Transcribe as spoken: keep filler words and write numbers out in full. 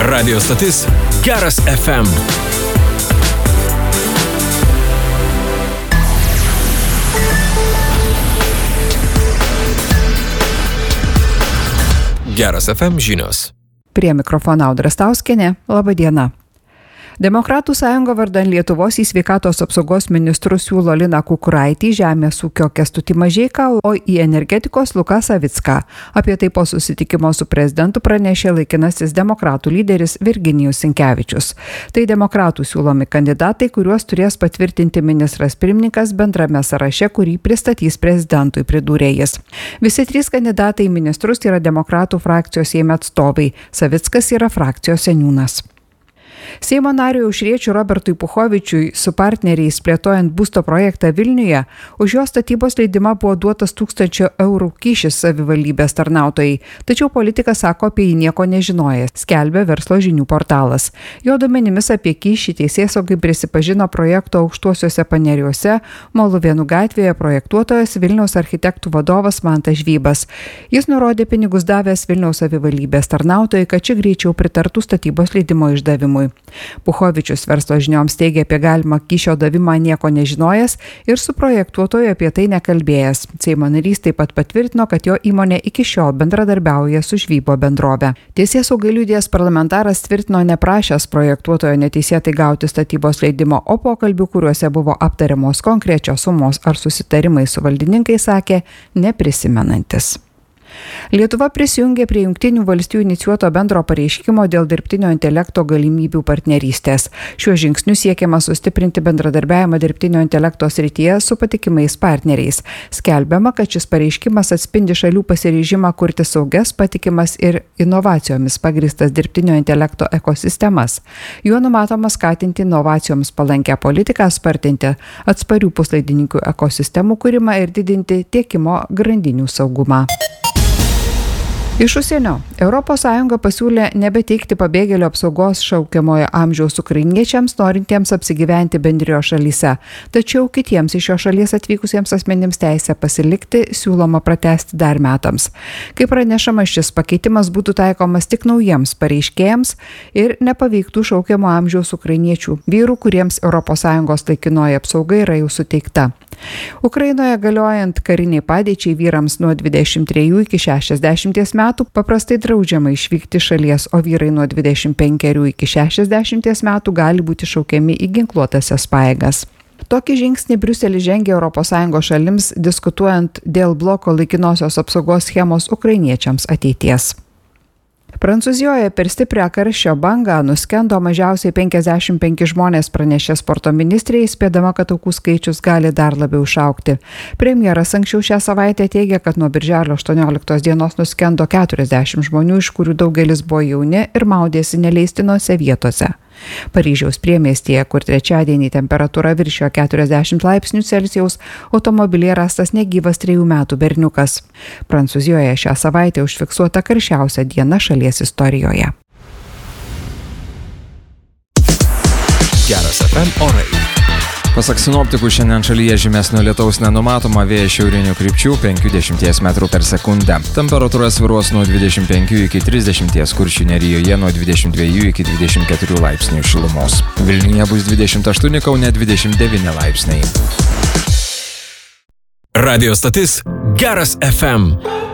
Radio stotis Geras F M. Geras F M žinios. Prie mikrofono Audra Stauskienė. Labą dieną. Demokratų sąjunga vardan Lietuvos į sveikatos apsaugos ministrus siūlo Liną Kukuraitį, žemės ūkio Kęstutį Mažeiką, o į energetikos Luką Savicką. Apie tai po susitikimo su prezidentu pranešė laikinasis demokratų lyderis Virginijus Sinkevičius. Tai demokratų siūlomi kandidatai, kuriuos turės patvirtinti ministras pirmininkas bendrame sąraše, kurį pristatys prezidentui, pridūrė jis. Visi trys kandidatai į ministrus yra demokratų frakcijos Seime atstovai. Savickas yra frakcijos seniūnas. Seimo nariui Aušriečiui Robertui Puchovičiui su partneriais plėtojant būsto projektą Vilniuje, už jo statybos leidimą buvo duotas tūkstančio eurų kyšis savivaldybės tarnautojai, tačiau politikas sako apie jį nieko nežinojęs, skelbia Verslo žinių portalas. Jo duomenimis apie kyšį teisėsaugai prisipažino projekto Aukštuosiuose Paneriuose, Moluvėnų gatvėje projektuotojas Vilniaus architektų vadovas Mantas Žvybas. Jis nurodė pinigus davęs Vilniaus savivaldybės tarnautojai, kad ši greičiau pritartų statybos leidimo išdavimui. Puchovičius Verslo žinioms teigia apie galimą kyšio davimą nieko nežinojęs ir su projektuotoju apie tai nekalbėjęs. Seimo narys taip pat patvirtino, kad jo įmonė iki šiol bendradarbiauja su Žvybo bendrove. Teisėsaugai liudijęs parlamentaras tvirtino neprašęs projektuotojo neteisėtai gauti statybos leidimo, o pokalbių, kuriuose buvo aptariamos konkrečios sumos ar susitarimai su valdininkais, sakė neprisimenantis. Lietuva prisijungė prie Jungtinių valstijų inicijuoto bendro pareiškimo dėl dirbtinio intelekto galimybių partnerystės. Šiuo žingsniu siekiama sustiprinti bendradarbiavimą dirbtinio intelekto srityje su patikimais partneriais. Skelbiama, kad šis pareiškimas atspindi šalių pasiryžimą kurti saugias, patikimas ir inovacijomis pagrįstas dirbtinio intelekto ekosistemas. Juo numatoma skatinti inovacijoms palankę politiką, spartinti atsparių puslaidininkių ekosistemų kūrimą ir didinti tiekimo grandinių saugumą. Iš užsienio. Europos Sąjunga pasiūlė nebeteikti pabėgėlių apsaugos šaukiamojo amžiaus ukrainiečiams, norintiems apsigyventi bendrijos šalyse. Tačiau kitiems iš šios šalies atvykusiems asmenims teisę pasilikti siūloma pratęsti dar metams. Kaip pranešama, šis pakeitimas būtų taikomas tik naujiems pareiškėjams ir nepaveiktų šaukiamo amžiaus ukrainiečių vyrų, kuriems Europos Sąjungos laikinoji apsauga yra jau suteikta. Ukrainoje galiojant kariniai padėčiai vyrams nuo dvidešimt trejų iki šešiasdešimties metų paprastai draudžiama išvykti šalies, o vyrai nuo dvidešimt penkerių iki šešiasdešimties metų gali būti šaukiami į ginkluotąsias pajėgas. Tokį žingsnį Briuselis žengė Europos Sąjungos šalims diskutuojant dėl bloko laikinosios apsaugos schemos ukrainiečiams ateities. Prancūzijoje per stiprią karščio bangą nuskendo mažiausiai penkiasdešimt penki žmonės, pranešė sporto ministrė, įspėdama, kad aukų skaičius gali dar labiau išaugti. Premjeras anksčiau šią savaitę teigia, kad nuo birželio aštuonioliktos dienos nuskendo keturiasdešimt žmonių, iš kurių daugelis buvo jauni ir maudėsi neleistinose vietose. Paryžiaus priemiestyje, kur trečiadienį temperatūra viršijo keturiasdešimt laipsnių Celsijaus, automobilyje rastas negyvas trejų metų berniukas. Prancūzijoje šią savaitę užfiksuota karščiausia diena šalies istorijoje. Geras F M orai. Pasak sinoptikų, šiandien šalyje žymesnio lietaus nenumatoma, vėjas šiaurinių krypčių penki dešimties metrų per sekundę. Temperatūra svyruos nuo dvidešimt penkių iki trisdešimties, Kuršių nerijoje nuo dvidešimt dviejų iki dvidešimt keturių laipsnių šilumos. Vilniuje bus dvidešimt aštuoni, Kaune dvidešimt devyni laipsniai. Radio stotis Geras F M.